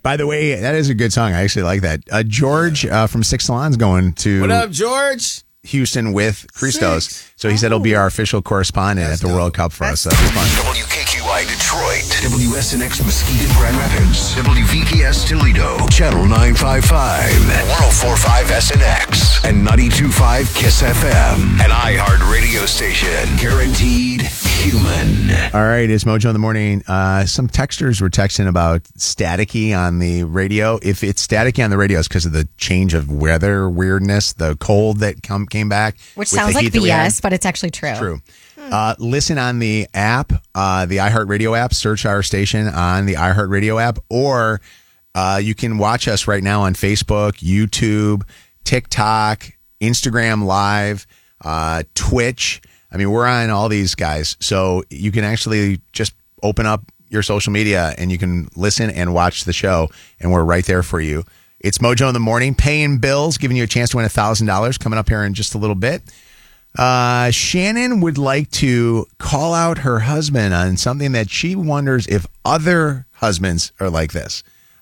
By the way, that is a good song. I actually like that. George from Six Salons going to What up, George? Houston with Christos. So he said he'll be our official correspondent at the World Cup for us. So that's fun. WKQI Detroit, WSNX Mesquite and Grand Rapids, WVKS Toledo, Channel 955, 1045 SNX, and 92.5 KISS FM, an iHeart radio station, guaranteed human. All right, it's Mojo in the morning. Some texters were texting about staticky on the radio. If it's staticky on the radio, it's because of the change of weather weirdness, the cold that came back. Which sounds like BS, but it's actually true. True. Listen on the app, the iHeartRadio app. Search our station on the iHeartRadio app, or you can watch us right now on Facebook, YouTube, TikTok, Instagram Live, Twitch. I mean, we're on all these guys, so you can actually just open up your social media and you can listen and watch the show, and we're right there for you. It's Mojo in the morning, paying bills, giving you a chance to win $1,000 coming up here in just a little bit. Shannon would like to call out her husband on something that she wonders if other husbands are like this.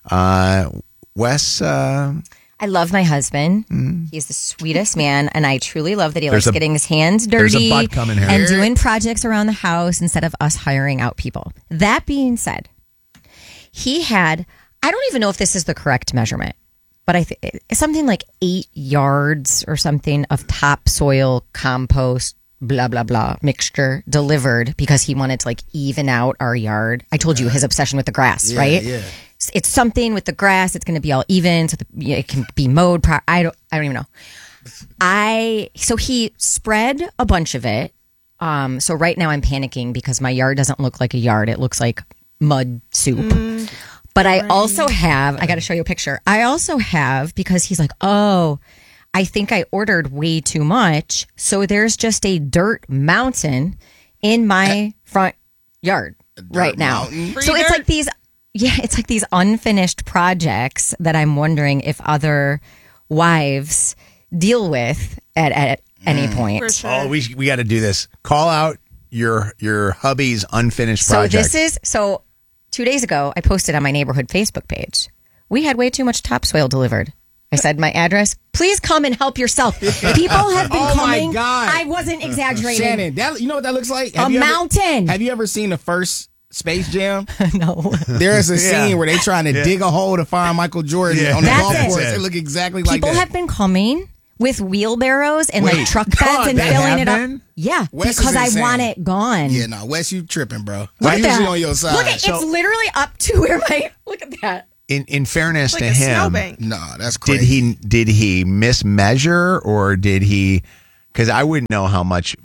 Wes? I love my husband. He's the sweetest man, and I truly love that he likes getting his hands dirty there's a butt coming here. and doing projects around the house instead of us hiring out people. That being said, he had, I don't even know if this is the correct measurement, but I think something like 8 yards or something of topsoil, compost, blah, blah, blah mixture delivered because he wanted to like even out our yard. I told you his obsession with the grass, right? Yeah. It's something with the grass. It's going to be all even, so it can be mowed. I don't even know. So he spread a bunch of it. So right now I'm panicking because my yard doesn't look like a yard. It looks like mud soup. But I also have, I got to show you a picture. I also have, because he's like, oh, I think I ordered way too much. So there's just a dirt mountain in my front yard right now. So it's like these, it's like these unfinished projects that I'm wondering if other wives deal with at any point. For sure. Oh, we got to do this. Call out your hubby's unfinished project. So 2 days ago, I posted on my neighborhood Facebook page. We had way too much topsoil delivered. I said my address. Please come and help yourself. People have been coming. My God. I wasn't exaggerating. Shannon, you know what that looks like? Mountain. Have you ever seen the first Space Jam? No. There's a scene where they trying to dig a hole to find Michael Jordan on the golf course. It look exactly like that. People have been coming with wheelbarrows and like truck beds and filling it up. Yeah, Wes because I insane. want it gone. Yeah, no, Wes, you tripping, bro. Look I'm at usually that. on your side. Look at, it's literally up to where my, look at that. In fairness Like to a him, snowbank. Nah, that's crazy. did he mismeasure, or did he? Because I wouldn't know how much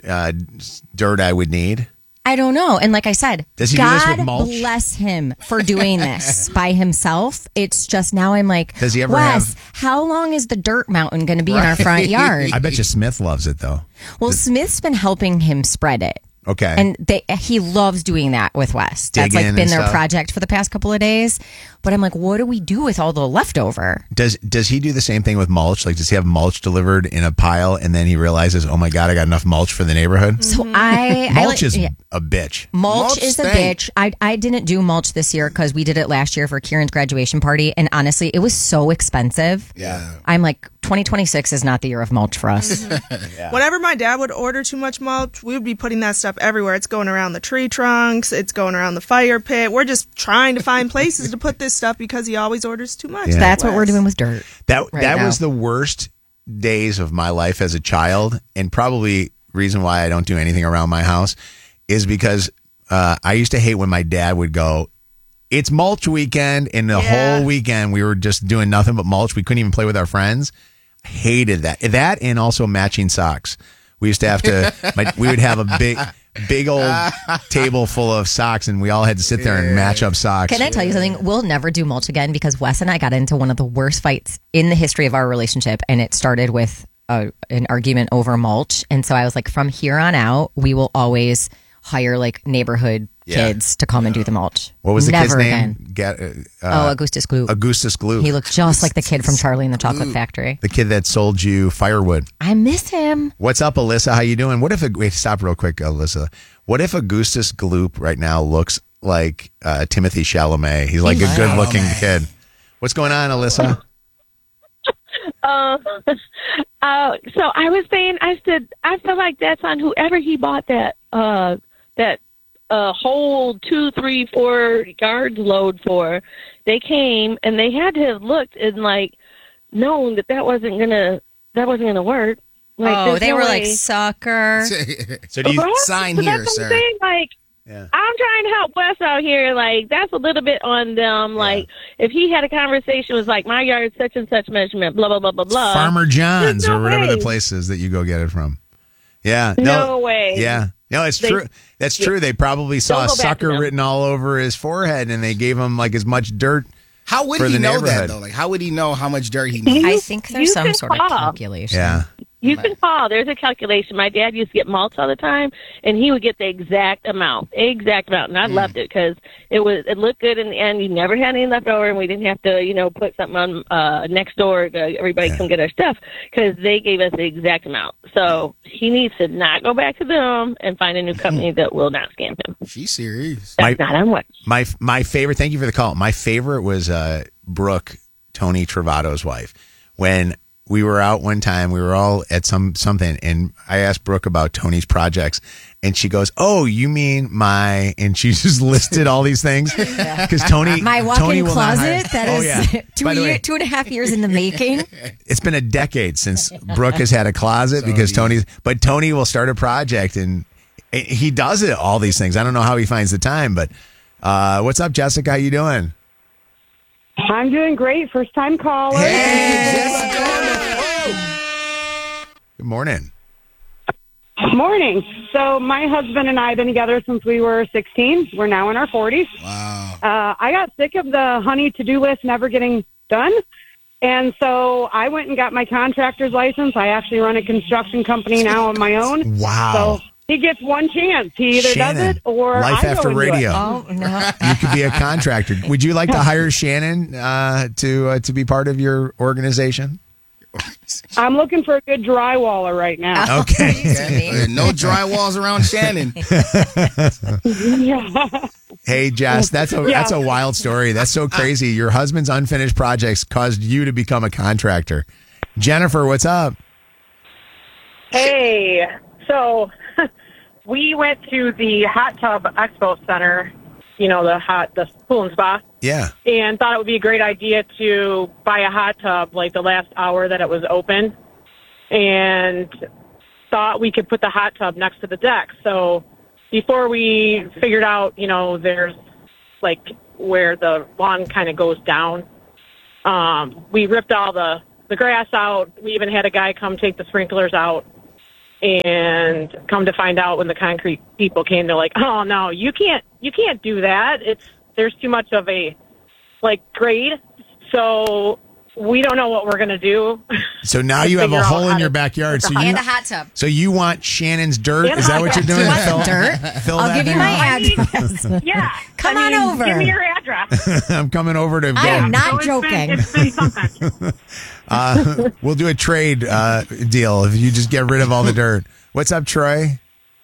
dirt I would need. I don't know. And like I said, Does he do God this with mulch? bless him for doing this by himself. It's just now I'm like, Does he ever Wes, have- how long is the dirt mountain going to be in our front yard? I bet you Smith loves it though. Well, Smith's been helping him spread it. Okay. And he loves doing that with Wes. That's like Digging been and their stuff. project for the past couple of days. But I'm like, what do we do with all the leftover? Does he do the same thing with mulch? Like, does he have mulch delivered in a pile, and then he realizes, oh my God, I got enough mulch for the neighborhood? So Mulch is a bitch. Mulch is a stank. bitch. I didn't do mulch this year because we did it last year for Kieran's graduation party. And honestly, it was so expensive. Yeah. I'm like, 2026 is not the year of mulch for us. Whenever my dad would order too much mulch, we would be putting that stuff everywhere. It's going around the tree trunks. It's going around the fire pit. We're just trying to find places to put this stuff because he always orders too much. Yeah. That's what we're doing with dirt. That now. was the worst days of my life as a child, and probably reason why I don't do anything around my house is because I used to hate when my dad would go, it's mulch weekend, and the whole weekend we were just doing nothing but mulch. We couldn't even play with our friends. Hated that. That and also matching socks. We used to have to, we would have a big old table full of socks, and we all had to sit there and match up socks. Can I tell you something? We'll never do mulch again because Wes and I got into one of the worst fights in the history of our relationship, and it started with an argument over mulch. And so I was like, from here on out, we will always hire like neighborhood kids to come and do the mulch. What was the Never kid's again. name? Augustus Gloop. Augustus Gloop. He looked just like the kid from Charlie and the Chocolate Factory. The kid that sold you firewood. I miss him. What's up, Alyssa? How you doing? What if wait, stop real quick, Alyssa. What if Augustus Gloop right now looks like Timothy Chalamet. He's like a good-looking kid. What's going on, Alyssa? So I was saying, I said, I feel like that's on whoever he bought that whole 2, 3, 4 yards load for. They came and they had to have looked and like known that wasn't gonna work. Like, they were like, sucker. So do you sign so here, that's sir? What I'm saying, like. Yeah. I'm trying to help Wes out here. Like, that's a little bit on them. Like, if he had a conversation with, like, my yard such and such measurement, blah, blah, blah, blah, blah. Farmer John's no or whatever way. the place is that you go get it from. Yeah. No way. Yeah. No, it's true. That's true. They probably saw a Don't go back to sucker them. written all over his forehead, and they gave him like as much dirt. How would for he the know that, neighborhood. though? Like, how would he know how much dirt he needs? I think there's You some can sort of call. calculation. Yeah. You can call. There's a calculation. My dad used to get mulch all the time, and he would get the exact amount. And I loved it because it looked good in the end. You never had any left over, and we didn't have to, put something on next door to everybody come get our stuff because they gave us the exact amount. So he needs to not go back to them and find a new company that will not scam him. She's serious. That's not on what. My favorite. Thank you for the call. My favorite was Brooke, Tony Travato's wife. When we were out one time, we were all at something, and I asked Brooke about Tony's projects, and she goes, "Oh, you mean my?" And she just listed all these things because Tony, My walk-in Tony will not hire- closet that Oh, is yeah. By the way, 2.5 years in the making. it's been a decade since Brooke has had a closet because Tony will start a project and he does it. All these things. I don't know how he finds the time, but what's up, Jessica? How you doing? I'm doing great. First time caller. Good morning. Morning. So my husband and I have been together since we were 16. We're now in our 40s. Wow. I got sick of the honey to-do list never getting done. And so I went and got my contractor's license. I actually run a construction company now on my own. Wow. So he gets one chance. He either Shannon, does it or Life I go After and do it. Radio. Oh, no. You could be a contractor. Would you like to hire Shannon to be part of your organization? I'm looking for a good drywaller right now. Okay. No drywalls around Shannon. Yeah. Hey, Jess, that's a wild story. That's so crazy. Your husband's unfinished projects caused you to become a contractor. Jennifer, what's up? Hey, so we went to the Hot Tub Expo Center, the pool and spa, Yeah. and thought it would be a great idea to buy a hot tub like the last hour that it was open, and thought we could put the hot tub next to the deck. So before we figured out, there's like where the lawn kind of goes down, we ripped all the grass out. We even had a guy come take the sprinklers out. And come to find out when the concrete people came, they're like, "Oh no, you can't do that. There's too much of a grade. So we don't know what we're gonna do." So now you have a hole in your backyard. So And a hot tub. So you want Shannon's dirt? And Is that what you're doing? You want some Fill- dirt? fill I'll that give you in? my address. Yeah, Come on over. Give me your address. I'm coming over to. I am not So it's joking. It's been something. We'll do a trade deal if you just get rid of all the dirt. What's up, Troy?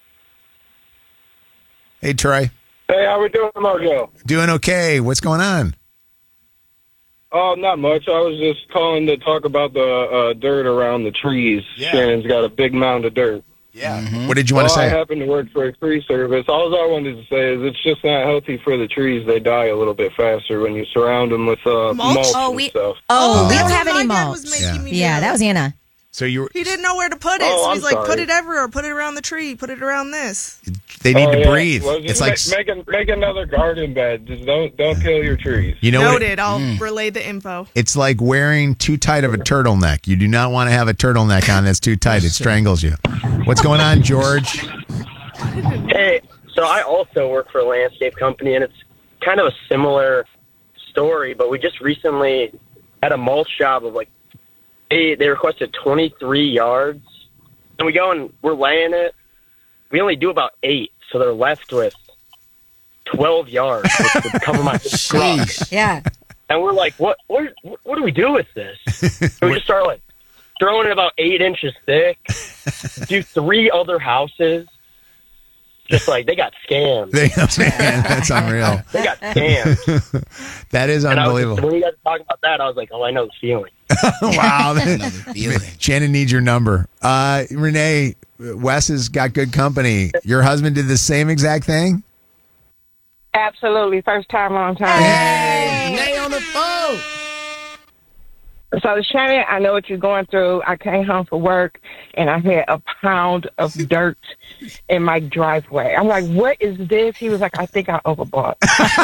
Hey, Troy. Hey, how we doing, Mojo? Doing okay. What's going on? Oh, not much. I was just calling to talk about the dirt around the trees. Yeah. Shannon's got a big mound of dirt. Yeah. What did you want to I say? happen to work for a tree service. All I wanted to say is it's just not healthy for the trees. They die a little bit faster when you surround them with mulch and stuff. We That's don't have what any my dad mulch. was making me do. Yeah, that was Anna. So you He didn't know where to put it, Oh, so I'm he's like, sorry. "Put it everywhere. Put it around the tree. Put it around this." they need to yeah. breathe. Well, It's just like make another garden bed. Just don't kill your trees. you know what? Noted. I'll relay the info. It's like wearing too tight of a turtleneck. You do not want to have a turtleneck on that's too tight. It strangles you. What's going on, George? Hey, so I also work for a landscape company, and it's kind of a similar story, but we just recently had a mulch job of they requested 23 yards, and we go and we're laying it. We only do about 8, so they're left with 12 yards, which would cover my garage. Yeah. And we're like, what do we do with this? So we just start throwing it about 8 inches thick, do 3 other houses. just like they got scammed. Man, that's unreal. They got scammed. That is unbelievable. When you guys were talking about that, I was like, oh, I know the feeling. Wow. Shannon needs your number. Renee, Wes has got good company. Your husband did the same exact thing? Absolutely. First time, long time. Hey, Renee on the phone. So, Shannon, I know what you're going through. I came home from work, and I had a pound of dirt in my driveway. I'm like, what is this? He was like, I think I overbought.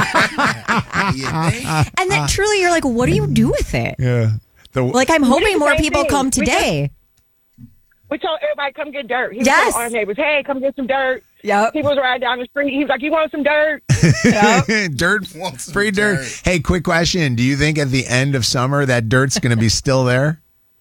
And then truly, you're like, what do you do with it? Yeah. Like, I'm hoping more people come today. We told everybody, come get dirt. He was Yes. telling our neighbors, hey, come get some dirt. Yep. He was riding down the street. He was like, you want some dirt? Dirt, free dirt. Hey, quick question. Do you think at the end of summer that dirt's going to be still there?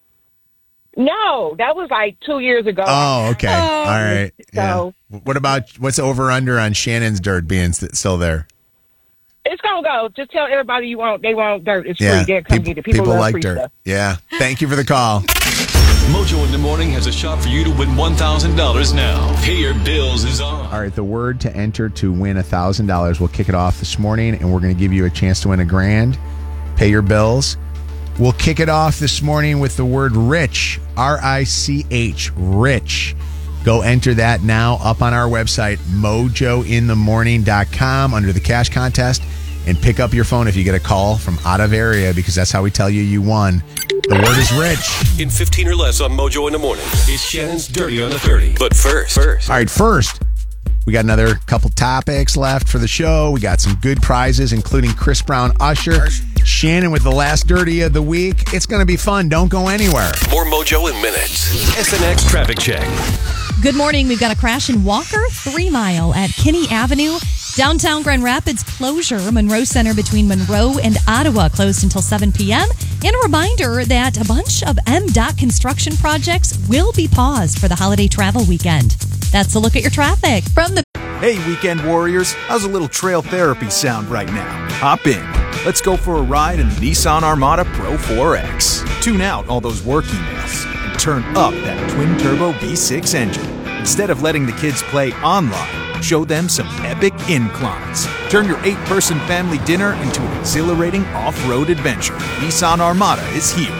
No, that was like 2 years ago. Oh, okay. All right. So Yeah. What about what's over under on Shannon's dirt being still there? it's gonna go. Just tell everybody they want dirt. It's Yeah. free. They'll come get it. People love like free dirt. stuff. Yeah. Thank you for the call. Mojo in the Morning has a shot for you to win $1,000 now. Pay Your Bills is on. All right, the word to enter to win $1,000. We'll kick it off this morning, and we're going to give you a chance to win $1,000. Pay your bills. We'll kick it off this morning with the word rich, R-I-C-H, rich. Go enter that now up on our website, mojointhemorning.com, under the cash contest, and pick up your phone if you get a call from out of area, because that's how we tell you won. The word is rich. In 15 or less on Mojo in the Morning is Shannon's Dirty on the 30. But first. All right, first, we got another couple topics left for the show. We got some good prizes, including Chris Brown Usher. Shannon with the last Dirty of the week. It's going to be fun. Don't go anywhere. More Mojo in minutes. SNX Traffic Check. Good morning. We've got a crash in Walker, 3 Mile at Kinney Avenue. Downtown Grand Rapids closure. Monroe Center between Monroe and Ottawa closed until 7 p.m. And a reminder that a bunch of MDOT construction projects will be paused for the holiday travel weekend. That's a look at your traffic from the... Hey, weekend warriors. How's a little trail therapy sound right now? Hop in. Let's go for a ride in the Nissan Armada Pro 4X. Tune out all those work emails and turn up that twin-turbo V6 engine. Instead of letting the kids play online, show them some epic inclines. Turn your 8-person family dinner into an exhilarating off-road adventure. Nissan Armada is here.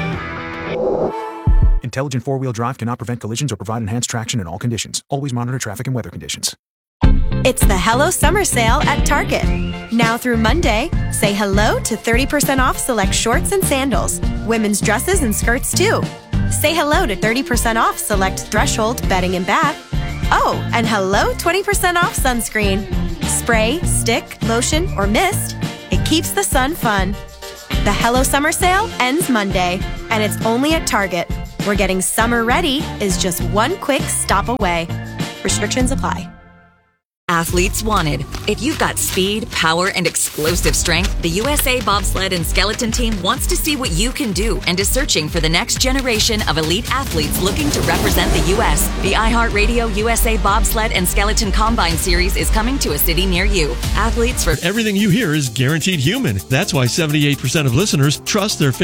Intelligent four-wheel drive cannot prevent collisions or provide enhanced traction in all conditions. Always monitor traffic and weather conditions. It's the Hello Summer Sale at Target. Now through Monday, say hello to 30% off select shorts and sandals. Women's dresses and skirts too. Say hello to 30% off select Threshold bedding and bath. Oh, and hello 20% off sunscreen. Spray, stick, lotion, or mist. It keeps the sun fun. The Hello Summer Sale ends Monday, and it's only at Target, where getting summer ready is just one quick stop away. Restrictions apply. Athletes wanted. If you've got speed, power, and explosive strength, the USA Bobsled and Skeleton Team wants to see what you can do and is searching for the next generation of elite athletes looking to represent the U.S. The iHeartRadio USA Bobsled and Skeleton Combine Series is coming to a city near you. Athletes for everything you hear is guaranteed human. That's why 78% of listeners trust their favorite